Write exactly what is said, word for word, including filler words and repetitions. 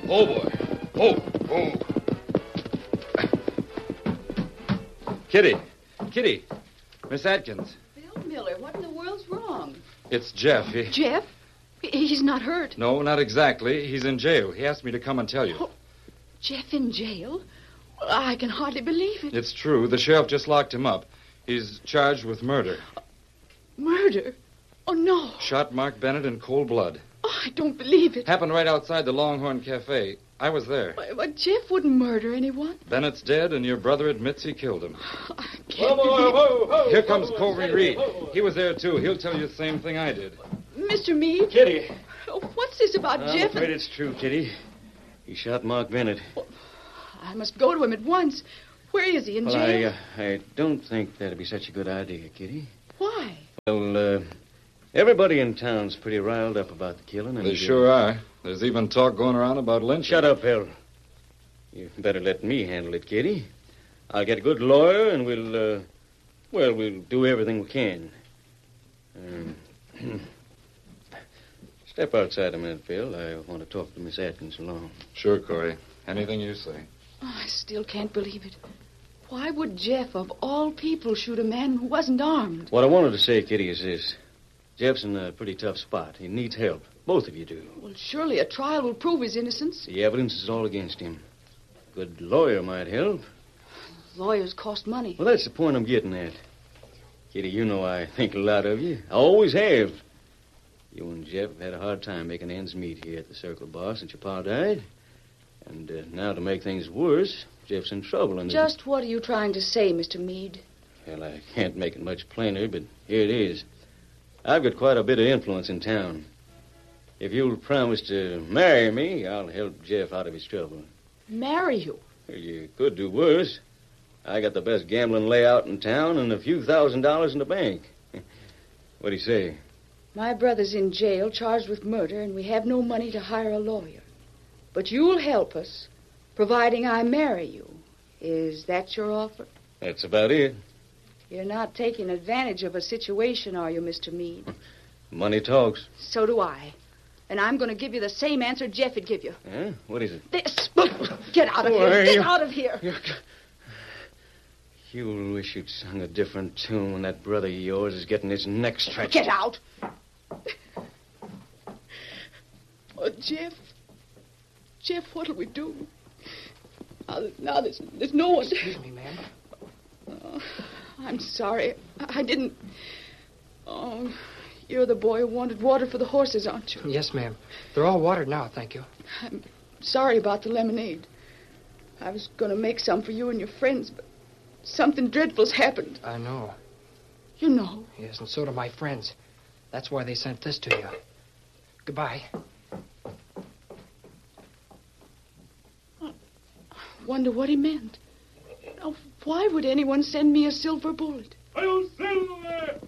Oh, boy. Oh, oh. Kitty. Kitty. Miss Atkins. Bill Miller, what in the world's wrong? It's Jeff. He... Jeff? He's not hurt. No, not exactly. He's in jail. He asked me to come and tell you. Oh, Jeff in jail? Well, I can hardly believe it. It's true. The sheriff just locked him up. He's charged with murder. Murder? Oh, no. Shot Mark Bennett in cold blood. Oh, I don't believe it. Happened right outside the Longhorn Cafe. I was there. But, but Jeff wouldn't murder anyone. Bennett's dead, and your brother admits he killed him. I can't Whoa, whoa, whoa, whoa, Here comes whoa, Colby whoa, Reed. whoa, whoa. He was there, too. He'll tell you the same thing I did. Mister Meade? Kitty. Oh, what's this about I'm Jeff? afraid it's true, Kitty. He shot Mark Bennett. Well, I must go to him at once. Where is he, in Well, jail? I, uh, I don't think that'd be such a good idea, Kitty. Why? Well, uh, everybody in town's pretty riled up about the killing. And They uh, sure are. There's even talk going around about lynching. Shut up, Bill. You better let me handle it, Kitty. I'll get a good lawyer, and we'll, uh, well, we'll do everything we can. Um, step outside a minute, Bill. I want to talk to Miss Atkins alone. Sure, Corey. Anything you say. Oh, I still can't believe it. Why would Jeff, of all people, shoot a man who wasn't armed? What I wanted to say, Kitty, is this. Jeff's in a pretty tough spot. He needs help. Both of you do. Well, surely a trial will prove his innocence. The evidence is all against him. A good lawyer might help. Lawyers cost money. Well, that's the point I'm getting at. Kitty, you know I think a lot of you. I always have. You and Jeff have had a hard time making ends meet here at the Circle Bar since your pa died. And uh, now to make things worse, Jeff's in trouble. And Just what are you trying to say, Mister Meade? Well, I can't make it much plainer, but here it is. I've got quite a bit of influence in town. If you'll promise to marry me, I'll help Jeff out of his trouble. Marry you? Well, you could do worse. I got the best gambling layout in town and a few thousand dollars in the bank. What do you say? My brother's in jail, charged with murder, and we have no money to hire a lawyer. But you'll help us, providing I marry you. Is that your offer? That's about it. You're not taking advantage of a situation, are you, Mister Meade? Money talks. So do I. And I'm going to give you the same answer Jeff would give you. Huh? What is it? This. Get out of Who here. are Get you? out of here. You're... You'll wish you'd sung a different tune when that brother of yours is getting his neck stretched. Get out. Oh, Jeff. Jeff, what'll we do? Now, now there's, there's no one. Excuse me, ma'am. Oh, I'm sorry. I didn't... Oh, you're the boy who wanted water for the horses, aren't you? Yes, ma'am. They're all watered now, thank you. I'm sorry about the lemonade. I was going to make some for you and your friends, but something dreadful's happened. I know. You know. Yes, and so do my friends. That's why they sent this to you. Goodbye. Wonder what he meant. Now, why would anyone send me a silver bullet? Hail, Silver!